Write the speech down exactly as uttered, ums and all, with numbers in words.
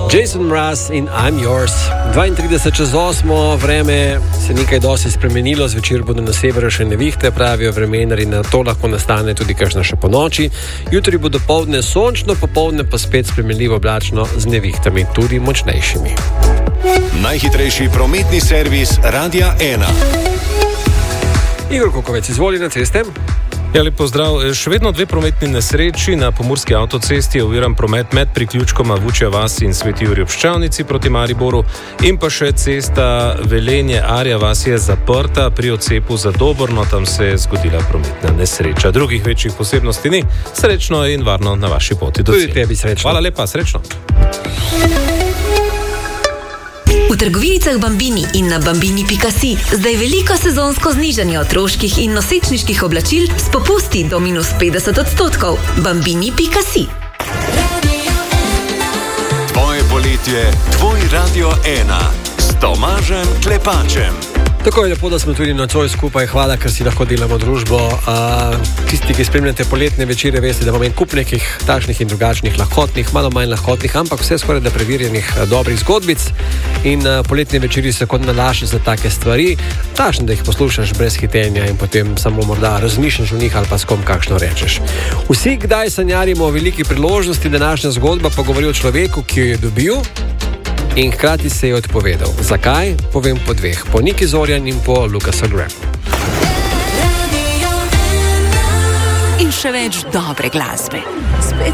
Jason Mraz in I'm Yours. dvaintrideset čez osmo, vreme se nekaj dosti spremenilo, zvečer bodo na severu še nevihte, pravijo vremenarji, na to lahko nastane tudi kakšna še po noči. Jutri bo dopoldne sončno, popoldne pa spet spremenljivo oblačno z nevihtami, tudi močnejšimi. Najhitrejši prometni servis Radia ena. Igor Kokovec, izvoli na ceste. Ja, lep pozdrav. Še vedno dve prometni nesreči. Na pomurski avtocesti je oviran promet med priključkoma Vučja vas in Sveti Jurij ob Ščavnici proti Mariboru in pa še cesta Velenje Arja vas je zaprta pri odcepu za Dobrno, tam se je zgodila prometna nesreča. Drugih večjih posebnosti ni. Srečno in varno na vaši poti do cilja. Tudi tebi srečno. Hvala lepa, srečno. V trgovinicah Bambini in na bambini pika si zdaj veliko sezonsko znižanje otroških in nosečniških oblačil s popusti do minus petdeset odstotkov. bambini pika si. Tvoje poletje, tvoj Radio ena s Tomažem Klepačem. Tako je lepo, da smo tudi nocoj skupaj. Hvala, ker si lahko delamo družbo. Uh, tisti, ki spremljate poletne večere, veste, da imam en kup nekih takšnih in drugačnih lahkotnih, malo manj lahkotnih, ampak vse skoraj da preverjenih uh, dobrih zgodbic. In uh, poletne večeri so kot nalašč za take stvari. Tašno, da jih poslušaš brez hitenja in potem samo morda razmišljaš o njih ali pa s kom kakšno rečeš. Vsi kdaj sanjarimo o veliki priložnosti, današnja zgodba pa govori o človeku, ki jo je dobil in hkrati se je odpovedal. Zakaj? Povem po dveh. Po Niki Zorjan in po Lukasu Grahamu. In še več dobre glasbe. Spet